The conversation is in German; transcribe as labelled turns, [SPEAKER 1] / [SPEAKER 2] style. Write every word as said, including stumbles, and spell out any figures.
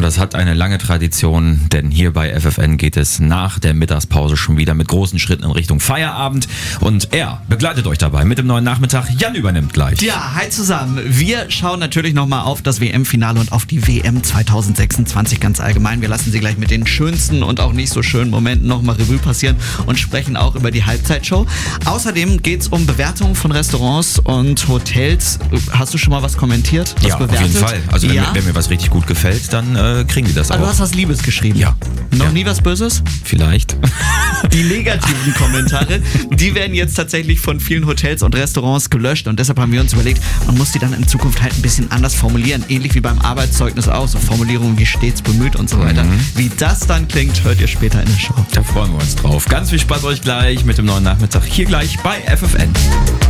[SPEAKER 1] das hat eine lange Tradition, denn hier bei F F N geht es nach der Mittagspause schon wieder mit großen Schritten in Richtung Feierabend. Und er begleitet euch dabei mit dem neuen Nachmittag. Jan übernimmt gleich.
[SPEAKER 2] Ja, hi zusammen. Wir schauen natürlich nochmal auf das W M-Finale und auf die W M zwanzig sechsundzwanzig ganz allgemein. Wir lassen sie gleich mit den schönsten und auch nicht so schönen Momenten nochmal Revue passieren und sprechen auch über die Halbzeitshow. Außerdem geht es um Bewertungen von Restaurants und Hotels. Hast du schon mal was kommentiert? Was
[SPEAKER 1] ja,
[SPEAKER 2] bewertet?
[SPEAKER 1] auf jeden Fall. Also wenn,
[SPEAKER 2] ja?
[SPEAKER 1] mir, wenn mir was richtig gut gefällt, dann äh, kriegen die das
[SPEAKER 2] Aber
[SPEAKER 1] auch.
[SPEAKER 2] du hast was Liebes geschrieben.
[SPEAKER 1] Ja.
[SPEAKER 2] Noch
[SPEAKER 1] ja.
[SPEAKER 2] nie was Böses?
[SPEAKER 1] Vielleicht.
[SPEAKER 2] Die negativen Kommentare, die werden jetzt tatsächlich von vielen Hotels und Restaurants gelöscht und deshalb haben wir uns überlegt, man muss die dann in Zukunft halt ein bisschen anders formulieren. Ähnlich wie beim Arbeitszeugnis auch, so Formulierungen wie stets bemüht und so weiter.
[SPEAKER 1] Mhm.
[SPEAKER 2] Wie das dann klingt, hört ihr später in der Show.
[SPEAKER 1] Da freuen wir uns drauf. Ganz viel Spaß euch gleich mit dem neuen Nachmittag hier gleich bei F F N.